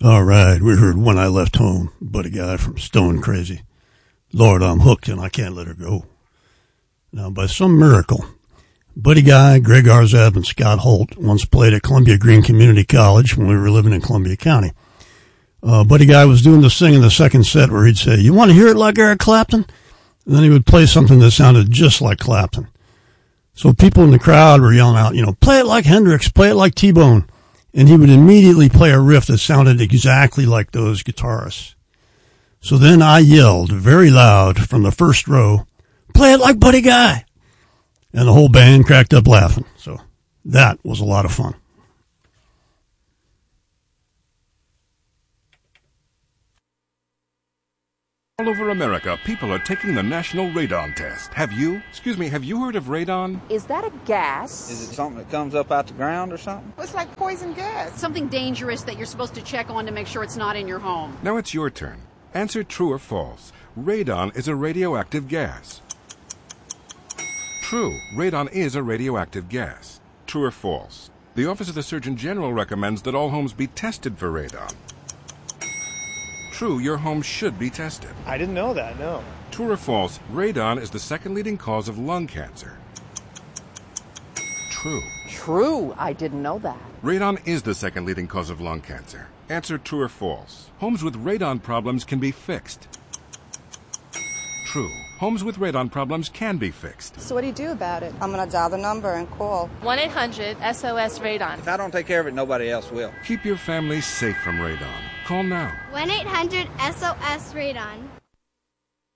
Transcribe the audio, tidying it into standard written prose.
All right, we heard When I Left Home, Buddy Guy from Stone Crazy. Lord, I'm hooked and I can't let her go. Now, by some miracle, Buddy Guy, Greg Arzab, and Scott Holt once played at Columbia Green Community College when we were living in Columbia County. Buddy Guy was doing this thing in the second set where he'd say, "You want to hear it like Eric Clapton?" And then he would play something that sounded just like Clapton. So people in the crowd were yelling out, "Play it like Hendrix, play it like T-Bone." And he would immediately play a riff that sounded exactly like those guitarists. So then I yelled very loud from the first row, "Play it like Buddy Guy." And the whole band cracked up laughing. So that was a lot of fun. All over America, people are taking the National Radon Test. Have you? Excuse me, have you heard of radon? Is that a gas? Is it something that comes up out the ground or something? It's like poison gas. Something dangerous that you're supposed to check on to make sure it's not in your home. Now it's your turn. Answer true or false. Radon is a radioactive gas. True. Radon is a radioactive gas. True or false? The Office of the Surgeon General recommends that all homes be tested for radon. True, your home should be tested. I didn't know that, no. True or false? Radon is the second leading cause of lung cancer. True. True, I didn't know that. Radon is the second leading cause of lung cancer. Answer true or false. Homes with radon problems can be fixed. True. Homes with radon problems can be fixed. So what do you do about it? I'm going to dial the number and call 1-800-SOS-RADON. If I don't take care of it, nobody else will. Keep your family safe from radon. Call now. 1-800-SOS-RADON.